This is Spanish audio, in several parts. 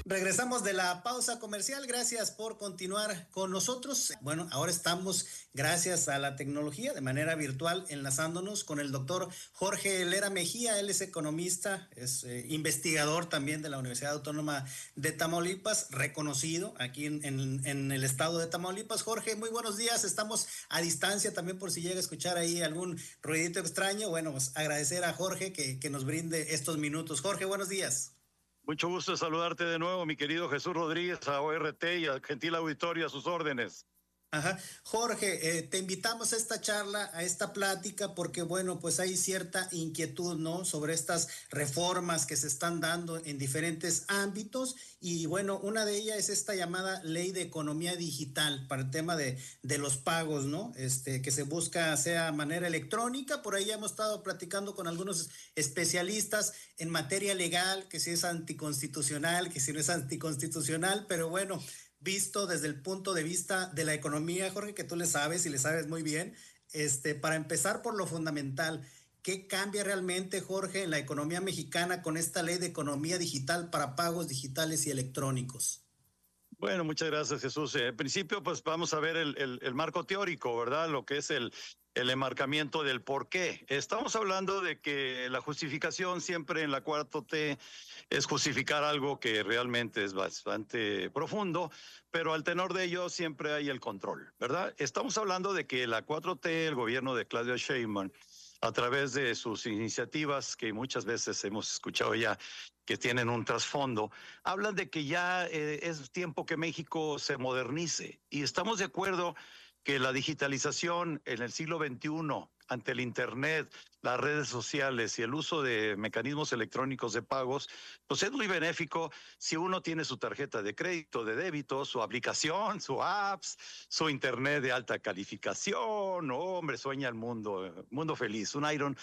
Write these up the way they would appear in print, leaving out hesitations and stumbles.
Regresamos de la pausa comercial. Gracias por continuar con nosotros. Bueno, ahora estamos, gracias a la tecnología, de manera virtual, enlazándonos con el doctor Jorge Lera Mejía. Él es economista, es investigador también de la Universidad Autónoma de Tamaulipas, reconocido aquí en el estado de Tamaulipas. Jorge, muy buenos días. Estamos a distancia también por si llega a escuchar ahí algún ruidito extraño. Bueno, pues agradecer a Jorge que nos brinde estos minutos. Jorge, buenos días. Mucho gusto de saludarte de nuevo, mi querido Jesús Rodríguez, a ORT y al gentil auditorio a sus órdenes. Ajá. Jorge, te invitamos a esta charla, a esta plática, porque bueno, pues hay cierta inquietud, ¿no? Sobre estas reformas que se están dando en diferentes ámbitos y bueno, una de ellas es esta llamada Ley de Economía Digital para el tema de los pagos, ¿no? Que se busca sea manera electrónica. Por ahí ya hemos estado platicando con algunos especialistas en materia legal, que si es anticonstitucional, que si no es anticonstitucional, pero bueno, visto desde el punto de vista de la economía, Jorge, que tú le sabes y le sabes muy bien, para empezar por lo fundamental, ¿qué cambia realmente, Jorge, en la economía mexicana con esta ley de economía digital para pagos digitales y electrónicos? Bueno, muchas gracias, Jesús. En principio, pues vamos a ver el marco teórico, ¿verdad? Lo que es el enmarcamiento del por qué. Estamos hablando de que la justificación siempre en la 4T es justificar algo que realmente es bastante profundo, pero al tenor de ello siempre hay el control, ¿verdad? Estamos hablando de que la 4T, el gobierno de Claudia Sheinbaum, a través de sus iniciativas, que muchas veces hemos escuchado ya que tienen un trasfondo, hablan de que ya es tiempo que México se modernice. Y estamos de acuerdo que la digitalización en el siglo XXI, ante el Internet, las redes sociales y el uso de mecanismos electrónicos de pagos, pues es muy benéfico si uno tiene su tarjeta de crédito, de débito, su aplicación, su apps, su Internet de alta calificación. Oh, hombre, sueña el mundo feliz. Un Iron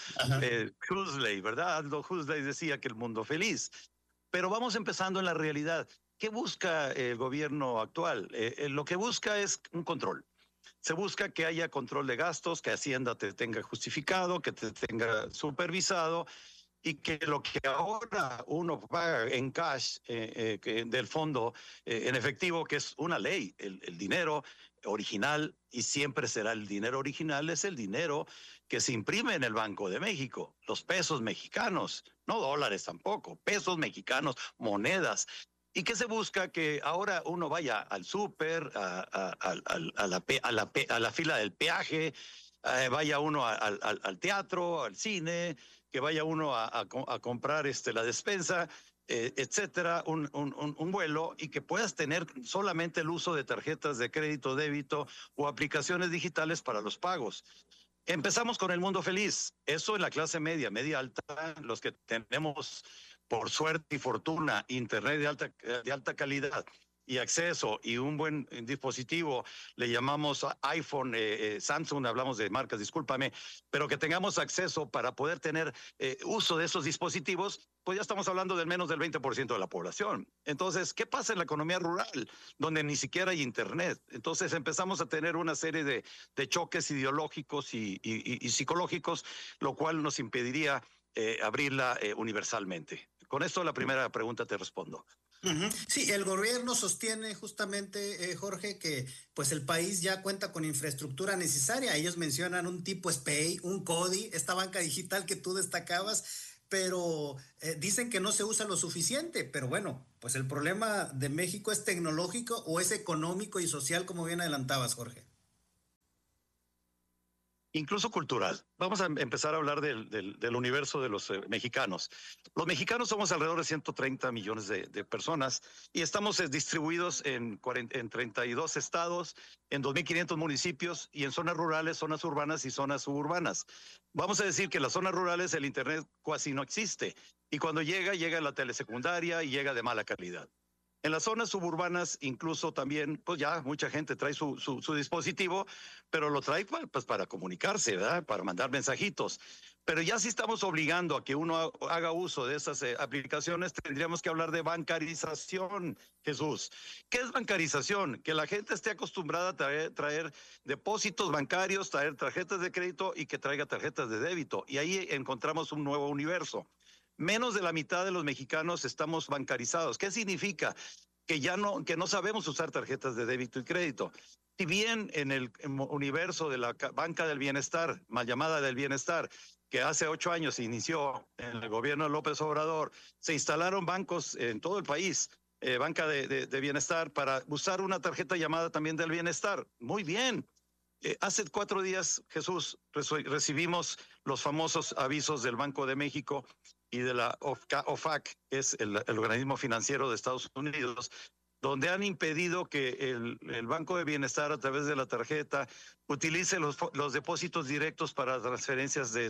Huxley, ¿verdad? Aldous Huxley decía que el mundo feliz. Pero vamos empezando en la realidad. ¿Qué busca el gobierno actual? Lo que busca es un control. Se busca que haya control de gastos, que Hacienda te tenga justificado, que te tenga supervisado y que lo que ahora uno paga en cash del fondo en efectivo, que es una ley, el dinero original, y siempre será el dinero original, es el dinero que se imprime en el Banco de México, los pesos mexicanos, no dólares tampoco, pesos mexicanos, monedas. ¿Y qué se busca? Que ahora uno vaya al súper, a la fila del peaje, vaya uno al teatro, al cine, que vaya uno a comprar la despensa, etcétera, un vuelo, y que puedas tener solamente el uso de tarjetas de crédito, débito o aplicaciones digitales para los pagos. Empezamos con el mundo feliz. Eso en la clase media, media alta, los que tenemos por suerte y fortuna internet de alta calidad y acceso y un buen dispositivo, le llamamos iPhone, Samsung, hablamos de marcas, discúlpame, pero que tengamos acceso para poder tener uso de esos dispositivos, pues ya estamos hablando del menos del 20% de la población. Entonces, ¿qué pasa en la economía rural, donde ni siquiera hay internet? Entonces empezamos a tener una serie de choques ideológicos y psicológicos, lo cual nos impediría abrirla universalmente. Con esto la primera pregunta te respondo. Sí, el gobierno sostiene justamente, Jorge, que pues el país ya cuenta con infraestructura necesaria. Ellos mencionan un tipo SPEI, un CODI, esta banca digital que tú destacabas, pero dicen que no se usa lo suficiente. Pero bueno, pues el problema de México es tecnológico o es económico y social, como bien adelantabas, Jorge. Incluso cultural. Vamos a empezar a hablar del universo de los mexicanos. Los mexicanos somos alrededor de 130 millones de personas y estamos distribuidos en 32 estados, en 2.500 municipios y en zonas rurales, zonas urbanas y zonas suburbanas. Vamos a decir que en las zonas rurales el Internet casi no existe y cuando llega la telesecundaria y llega de mala calidad. En las zonas suburbanas incluso también, pues ya mucha gente trae su dispositivo, pero lo trae pues para comunicarse, ¿verdad? Para mandar mensajitos. Pero ya si estamos obligando a que uno haga uso de esas aplicaciones, tendríamos que hablar de bancarización, Jesús. ¿Qué es bancarización? Que la gente esté acostumbrada a traer depósitos bancarios, traer tarjetas de crédito y que traiga tarjetas de débito. Y ahí encontramos un nuevo universo. Menos de la mitad de los mexicanos estamos bancarizados. ¿Qué significa? Que no sabemos usar tarjetas de débito y crédito. Si bien en el universo de la banca del bienestar, mal llamada del bienestar, que hace 8 años se inició en el gobierno de López Obrador, se instalaron bancos en todo el país, banca de bienestar, para usar una tarjeta llamada también del bienestar. Muy bien. Hace 4 días, Jesús, recibimos los famosos avisos del Banco de México y de la OFAC, que es el organismo financiero de Estados Unidos, donde han impedido que el Banco de Bienestar, a través de la tarjeta, utilice los depósitos directos para transferencias de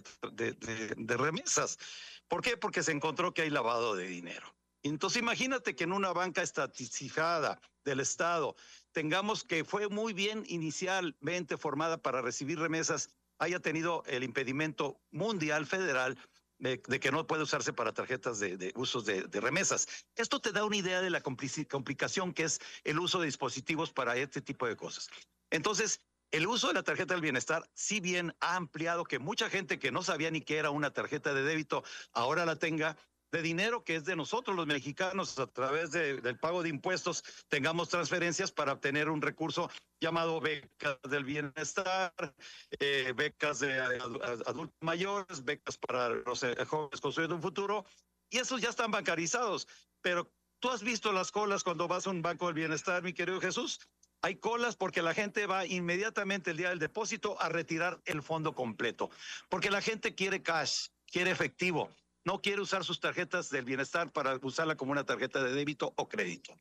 remesas. ¿Por qué? Porque se encontró que hay lavado de dinero. Entonces imagínate que en una banca estatizada del Estado tengamos que fue muy bien inicialmente formada para recibir remesas, haya tenido el impedimento mundial federal de que no puede usarse para tarjetas de usos de remesas. Esto te da una idea de la complicación que es el uso de dispositivos para este tipo de cosas. Entonces, el uso de la tarjeta del bienestar, si bien ha ampliado que mucha gente que no sabía ni qué era una tarjeta de débito, ahora la tenga, de dinero que es de nosotros los mexicanos a través del pago de impuestos, tengamos transferencias para obtener un recurso llamado becas del bienestar, becas de adultos mayores, becas para los jóvenes construyendo un futuro, y esos ya están bancarizados. Pero tú has visto las colas cuando vas a un banco del bienestar, mi querido Jesús. Hay colas porque la gente va inmediatamente el día del depósito a retirar el fondo completo, porque la gente quiere cash, quiere efectivo. No quiere usar sus tarjetas del bienestar para usarla como una tarjeta de débito o crédito.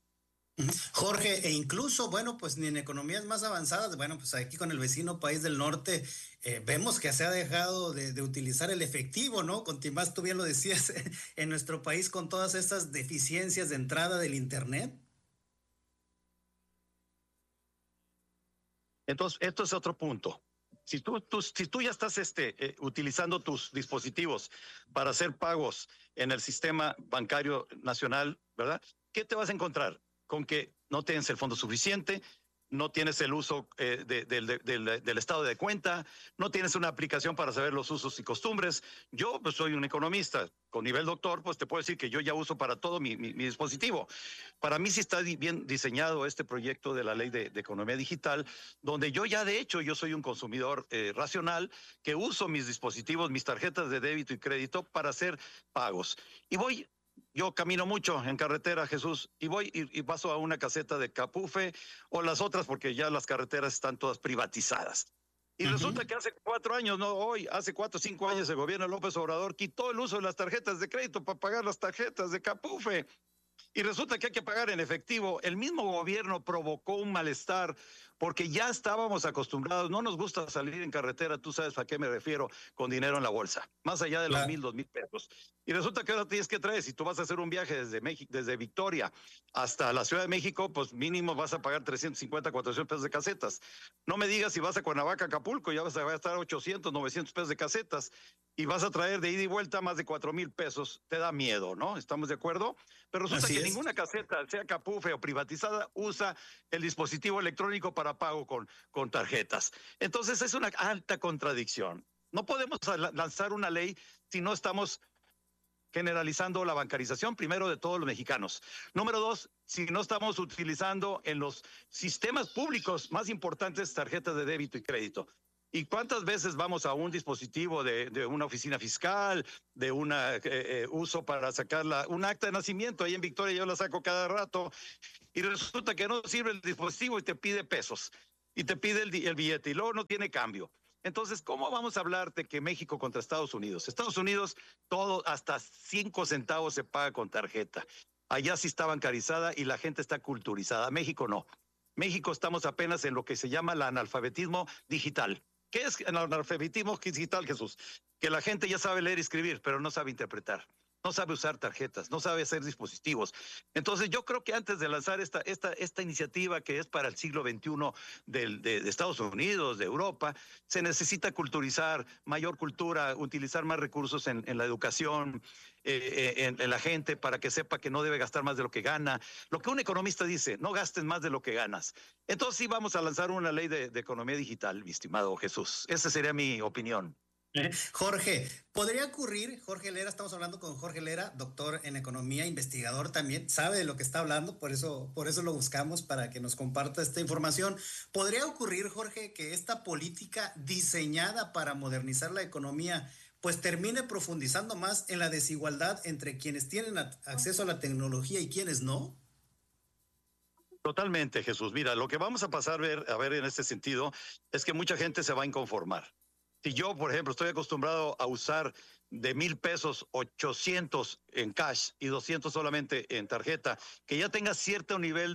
Jorge, e incluso, bueno, pues ni en economías más avanzadas, bueno, pues aquí con el vecino país del norte, vemos que se ha dejado de utilizar el efectivo, ¿no? Más tú bien lo decías, en nuestro país con todas estas deficiencias de entrada del Internet. Entonces, esto es otro punto. Si tú ya estás utilizando tus dispositivos para hacer pagos en el sistema bancario nacional, ¿verdad? ¿Qué te vas a encontrar? Con que no tienes el fondo suficiente, no tienes el uso del estado de cuenta, no tienes una aplicación para saber los usos y costumbres. Yo pues, soy un economista con nivel doctor, pues te puedo decir que yo ya uso para todo mi dispositivo. Para mí sí está bien diseñado este proyecto de la ley de economía digital, donde yo ya de hecho yo soy un consumidor racional que uso mis dispositivos, mis tarjetas de débito y crédito para hacer pagos. Yo camino mucho en carretera, Jesús, y voy y paso a una caseta de Capufe o las otras porque ya las carreteras están todas privatizadas. Y resulta que hace 4 años, no hoy, hace 4 o 5 años el gobierno de López Obrador quitó el uso de las tarjetas de crédito para pagar las tarjetas de Capufe. Y resulta que hay que pagar en efectivo. El mismo gobierno provocó un malestar porque ya estábamos acostumbrados, no nos gusta salir en carretera, tú sabes a qué me refiero, con dinero en la bolsa, más allá de los 1,000, 2,000 pesos. Y resulta que ahora tienes que traer, si tú vas a hacer un viaje desde Victoria hasta la Ciudad de México, pues mínimo vas a pagar 350, 400 pesos de casetas. No me digas si vas a Cuernavaca, Acapulco, ya vas a gastar 800, 900 pesos de casetas y vas a traer de ida y vuelta más de 4,000 pesos. Te da miedo, ¿no? ¿Estamos de acuerdo? Pero resulta que ninguna caseta, sea Capufe o privatizada, usa el dispositivo electrónico para pago con tarjetas. Entonces es una alta contradicción. No podemos lanzar una ley si no estamos generalizando la bancarización, primero, de todos los mexicanos. Número 2, si no estamos utilizando en los sistemas públicos más importantes tarjetas de débito y crédito. ¿Y cuántas veces vamos a un dispositivo de una oficina fiscal, de un uso para sacar un acta de nacimiento? Ahí en Victoria yo la saco cada rato y resulta que no sirve el dispositivo y te pide pesos y te pide el billete y luego no tiene cambio. Entonces, ¿cómo vamos a hablar de que México contra Estados Unidos? Estados Unidos, todo hasta 5 centavos se paga con tarjeta. Allá sí está bancarizada y la gente está culturizada. México no. México estamos apenas en lo que se llama el analfabetismo digital. ¿Qué es el analfabetismo digital, Jesús? Que la gente ya sabe leer y escribir, pero no sabe interpretar. No sabe usar tarjetas, no sabe hacer dispositivos. Entonces yo creo que antes de lanzar esta iniciativa que es para el siglo XXI de Estados Unidos, de Europa, se necesita culturizar, mayor cultura, utilizar más recursos en la educación, en la gente para que sepa que no debe gastar más de lo que gana. Lo que un economista dice, no gastes más de lo que ganas. Entonces sí vamos a lanzar una ley de economía digital, mi estimado Jesús. Esa sería mi opinión. Jorge, ¿podría ocurrir, Jorge Lera, estamos hablando con Jorge Lera, doctor en economía, investigador también, sabe de lo que está hablando, por eso lo buscamos para que nos comparta esta información. ¿Podría ocurrir, Jorge, que esta política diseñada para modernizar la economía, pues termine profundizando más en la desigualdad entre quienes tienen acceso a la tecnología y quienes no? Totalmente, Jesús. Mira, lo que vamos a pasar a ver en este sentido es que mucha gente se va a inconformar. Si yo, por ejemplo, estoy acostumbrado a usar de 1,000 pesos 800 en cash y 200 solamente en tarjeta, que ya tenga cierto nivel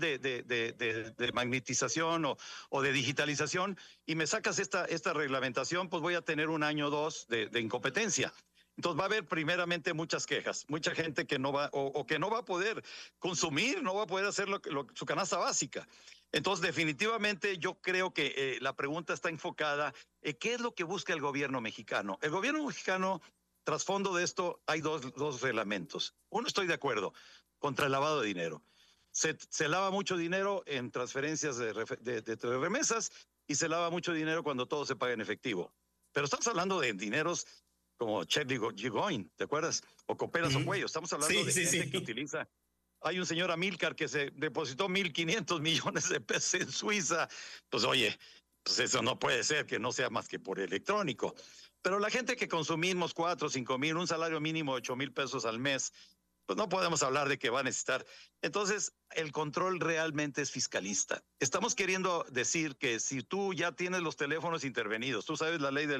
de magnetización o de digitalización y me sacas esta reglamentación, pues voy a tener un año o dos de incompetencia. Entonces va a haber primeramente muchas quejas, mucha gente que no va o que no va a poder consumir, no va a poder hacer su canasta básica. Entonces definitivamente yo creo que la pregunta está enfocada en qué es lo que busca el gobierno mexicano. El gobierno mexicano, trasfondo de esto, hay dos reglamentos. Uno, estoy de acuerdo, contra el lavado de dinero. Se lava mucho dinero en transferencias de remesas y se lava mucho dinero cuando todo se paga en efectivo. Pero estamos hablando de dineros como Chevy Gigoin, ¿te acuerdas? O Coperas o Cuello. Estamos hablando Sí, de sí, gente que sí. utiliza. Hay un señor Amílcar que se depositó 1,500 millones de pesos en Suiza. Pues oye, pues eso no puede ser que no sea más que por electrónico. Pero la gente que consumimos 4, 5,000, un salario mínimo de 8,000 pesos al mes, pues no podemos hablar de que va a necesitar. Entonces, el control realmente es fiscalista. Estamos queriendo decir que si tú ya tienes los teléfonos intervenidos, tú sabes la ley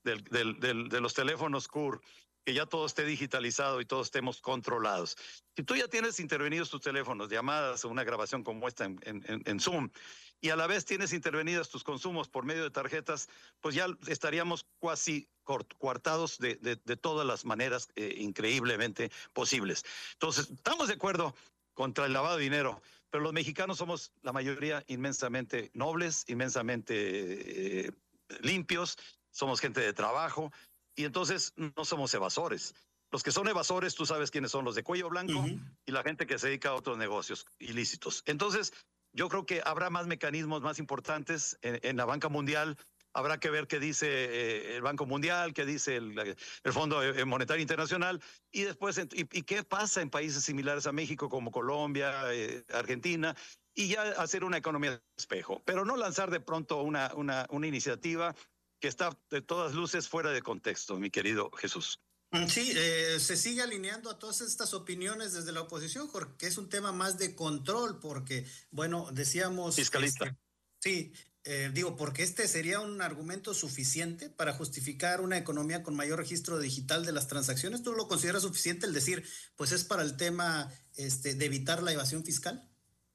de los teléfonos CUR, que ya todo esté digitalizado y todos estemos controlados. Si tú ya tienes intervenidos tus teléfonos, llamadas o una grabación como esta en Zoom, y a la vez tienes intervenidas tus consumos por medio de tarjetas, pues ya estaríamos casi coartados de todas las maneras increíblemente posibles. Entonces, estamos de acuerdo contra el lavado de dinero, pero los mexicanos somos la mayoría inmensamente nobles, inmensamente limpios, somos gente de trabajo y entonces no somos evasores. Los que son evasores, tú sabes quiénes son, los de cuello Uh blanco -huh. y la gente que se dedica a otros negocios ilícitos. Entonces, yo creo que habrá más mecanismos más importantes en la banca mundial. Habrá que ver qué dice el Banco Mundial, qué dice el Fondo Monetario Internacional y después y qué pasa en países similares a México como Colombia, Argentina, y ya hacer una economía de espejo, pero no lanzar de pronto una iniciativa que está de todas luces fuera de contexto, mi querido Jesús. Sí, se sigue alineando a todas estas opiniones desde la oposición, Jorge, que es un tema más de control, porque, bueno, decíamos, Fiscalista. sí, digo, porque este sería un argumento suficiente para justificar una economía con mayor registro digital de las transacciones. ¿Tú lo consideras suficiente el decir, pues es para el tema de evitar la evasión fiscal?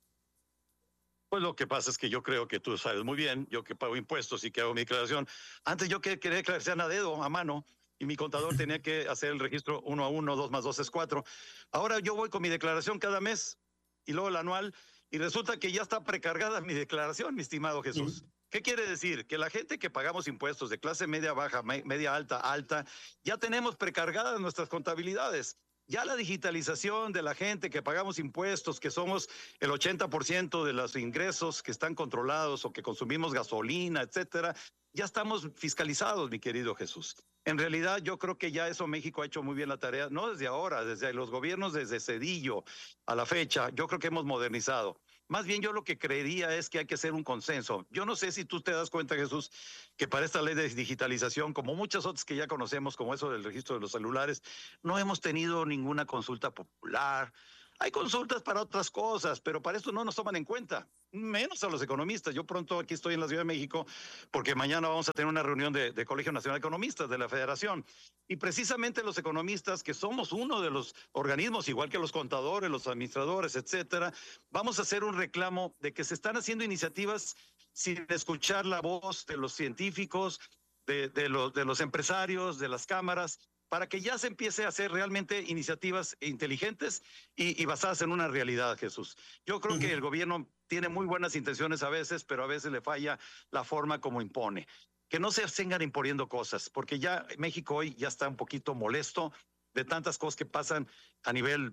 Pues lo que pasa es que yo creo que tú sabes muy bien, yo que pago impuestos y que hago mi declaración, antes yo quería declaración a dedo, a mano, y mi contador tenía que hacer el registro 1 a 1, 2 más 2 es 4. Ahora yo voy con mi declaración cada mes y luego el anual, y resulta que ya está precargada mi declaración, mi estimado Jesús. ¿Qué quiere decir? Que la gente que pagamos impuestos de clase media baja, media alta, alta, ya tenemos precargadas nuestras contabilidades. Ya la digitalización de la gente que pagamos impuestos, que somos el 80% de los ingresos que están controlados o que consumimos gasolina, etcétera, ya estamos fiscalizados, mi querido Jesús. En realidad, yo creo que ya eso México ha hecho muy bien la tarea, no desde ahora, desde los gobiernos, desde Cedillo a la fecha, yo creo que hemos modernizado. Más bien yo lo que creería es que hay que hacer un consenso. Yo no sé si tú te das cuenta, Jesús, que para esta ley de digitalización, como muchas otras que ya conocemos, como eso del registro de los celulares, no hemos tenido ninguna consulta popular. Hay consultas para otras cosas, pero para esto no nos toman en cuenta, menos a los economistas. Yo pronto aquí estoy en la Ciudad de México porque mañana vamos a tener una reunión de Colegio Nacional de Economistas de la Federación. Y precisamente los economistas, que somos uno de los organismos, igual que los contadores, los administradores, etcétera, vamos a hacer un reclamo de que se están haciendo iniciativas sin escuchar la voz de los científicos, de los empresarios, de las cámaras, para que ya se empiece a hacer realmente iniciativas inteligentes y basadas en una realidad, Jesús. Yo creo que el gobierno tiene muy buenas intenciones a veces, pero a veces le falla la forma como impone. Que no se sigan imponiendo cosas, porque ya México hoy ya está un poquito molesto de tantas cosas que pasan a nivel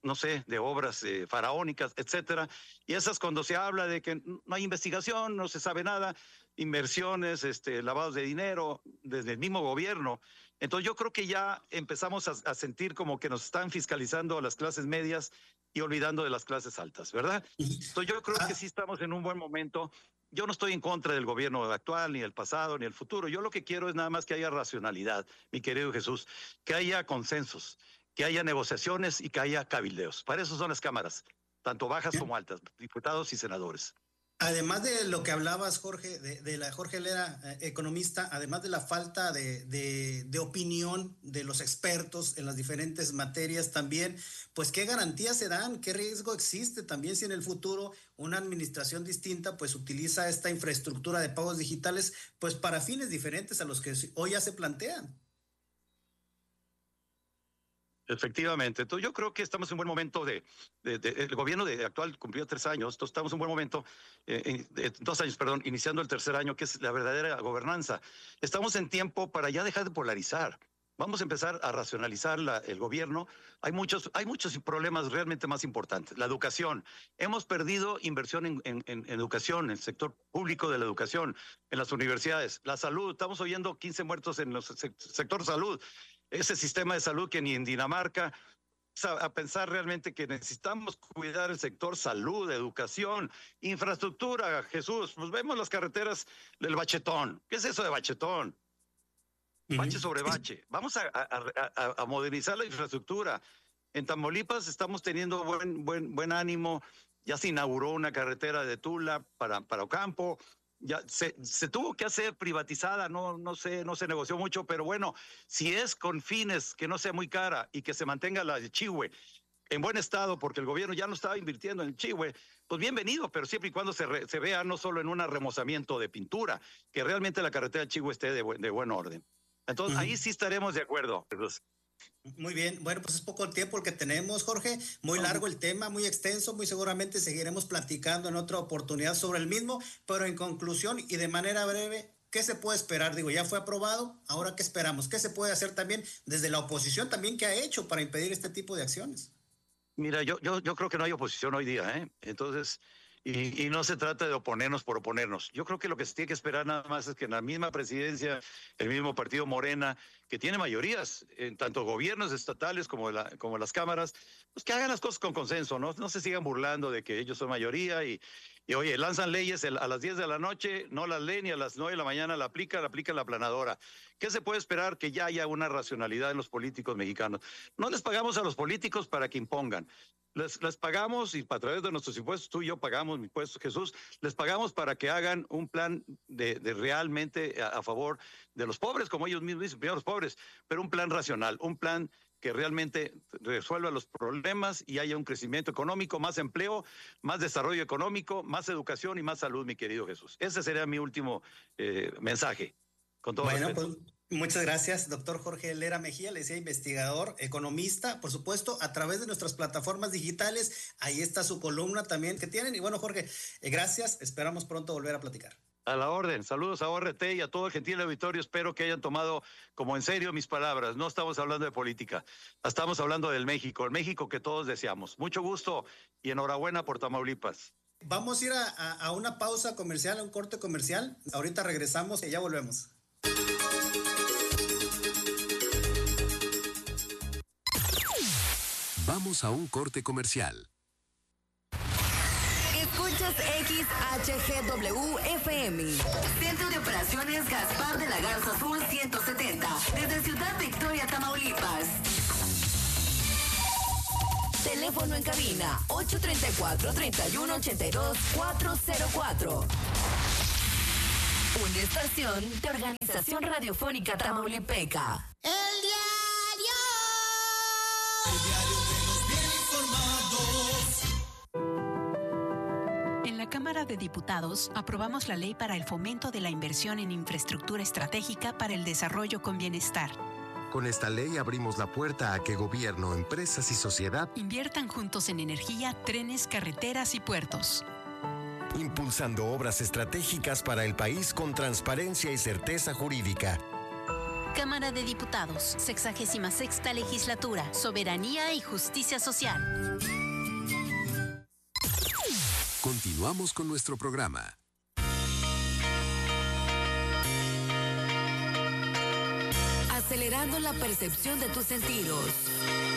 no sé, de obras faraónicas, etcétera. Y esas cuando se habla de que no hay investigación, no se sabe nada, inversiones, lavados de dinero desde el mismo gobierno. Entonces yo creo que ya empezamos a sentir como que nos están fiscalizando a las clases medias y olvidando de las clases altas, ¿verdad? Entonces yo creo que sí estamos en un buen momento. Yo no estoy en contra del gobierno actual, ni el pasado, ni el futuro. Yo lo que quiero es nada más que haya racionalidad, mi querido Jesús, que haya consensos, que haya negociaciones y que haya cabildeos. Para eso son las cámaras, tanto bajas como altas, diputados y senadores. Además de lo que hablabas, Jorge, de la Jorge Helera, economista, además de la falta de opinión de los expertos en las diferentes materias también, pues qué garantías se dan, qué riesgo existe también si en el futuro una administración distinta pues utiliza esta infraestructura de pagos digitales pues para fines diferentes a los que hoy ya se plantean. Efectivamente. Entonces yo creo que estamos en un buen momento el gobierno actual cumplió 3 años, entonces estamos en un buen momento, 2 años, perdón, iniciando el tercer año, que es la verdadera gobernanza. Estamos en tiempo para ya dejar de polarizar. Vamos a empezar a racionalizar el gobierno. Hay muchos problemas realmente más importantes. La educación. Hemos perdido inversión en educación, en el sector público de la educación, en las universidades. La salud. Estamos oyendo 15 muertos en el sector salud. Ese sistema de salud que ni en Dinamarca, a pensar realmente que necesitamos cuidar el sector salud, educación, infraestructura, Jesús. Pues vemos las carreteras del bachetón. ¿Qué es eso de bachetón? Bache sobre bache. Vamos a modernizar la infraestructura. En Tamaulipas estamos teniendo buen ánimo. Ya se inauguró una carretera de Tula para Ocampo. Ya se tuvo que hacer privatizada, no se negoció mucho, pero bueno, si es con fines que no sea muy cara y que se mantenga la de Chihue en buen estado, porque el gobierno ya no estaba invirtiendo en el Chihue, pues bienvenido, pero siempre y cuando se vea no solo en un remozamiento de pintura, que realmente la carretera de Chihue esté de buen orden. Entonces, ahí sí estaremos de acuerdo. Muy bien, bueno, pues es poco el tiempo el que tenemos, Jorge, muy largo el tema, muy extenso, muy seguramente seguiremos platicando en otra oportunidad sobre el mismo, pero en conclusión y de manera breve, ¿qué se puede esperar? Digo, ya fue aprobado, ahora ¿qué esperamos? ¿Qué se puede hacer también desde la oposición también que ha hecho para impedir este tipo de acciones? Mira, yo creo que no hay oposición hoy día, ¿eh? Entonces, y no se trata de oponernos por oponernos. Yo creo que lo que se tiene que esperar nada más es que en la misma presidencia, el mismo partido Morena, que tiene mayorías en tanto gobiernos estatales como las cámaras, pues que hagan las cosas con consenso, ¿no? No se sigan burlando de que ellos son mayoría y oye, lanzan leyes a las 10 de la noche, no las leen y a las 9 de la mañana la aplican la aplanadora. ¿Qué se puede esperar? Que ya haya una racionalidad en los políticos mexicanos. No les pagamos a los políticos para que impongan. Les pagamos y a través de nuestros impuestos, tú y yo pagamos mi impuesto, Jesús, les pagamos para que hagan un plan de realmente a favor de los pobres, como ellos mismos dicen, primero los pobres, pero un plan racional, un plan que realmente resuelva los problemas y haya un crecimiento económico, más empleo, más desarrollo económico, más educación y más salud, mi querido Jesús. Ese sería mi último mensaje. Con todo respeto. Pues muchas gracias, doctor Jorge Helera Mejía, le decía investigador, economista, por supuesto, a través de nuestras plataformas digitales, ahí está su columna también que tienen. Y bueno, Jorge, gracias, esperamos pronto volver a platicar. A la orden. Saludos a ORT y a todo el gentil auditorio. Espero que hayan tomado como en serio mis palabras. No estamos hablando de política, estamos hablando del México, el México que todos deseamos. Mucho gusto y enhorabuena por Tamaulipas. Vamos a ir a una pausa comercial, a un corte comercial. Ahorita regresamos y ya volvemos. Vamos a un corte comercial. Escuchas XHGW-FM. Centro de Operaciones Gaspar de la Garza Sur 170. Desde Ciudad Victoria, Tamaulipas. Teléfono en cabina 834-3182-404. Una estación de Organización Radiofónica Tamaulipeca. El diario de los bien informados. En la Cámara de Diputados aprobamos la ley para el fomento de la inversión en infraestructura estratégica para el desarrollo con bienestar. Con esta ley abrimos la puerta a que gobierno, empresas y sociedad inviertan juntos en energía, trenes, carreteras y puertos. Impulsando obras estratégicas para el país con transparencia y certeza jurídica. Cámara de Diputados, 66ª Legislatura, Soberanía y Justicia Social. Continuamos con nuestro programa. Acelerando la percepción de tus sentidos.